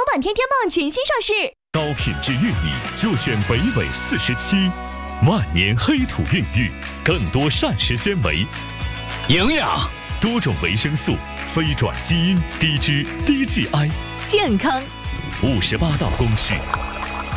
版天天棒全新上市， 高品质玉米就选北纬47，万年黑土孕育，更多膳食纤维、 营养、 多种维生素、非转基因、低脂低 GI， 健康。 58道工序，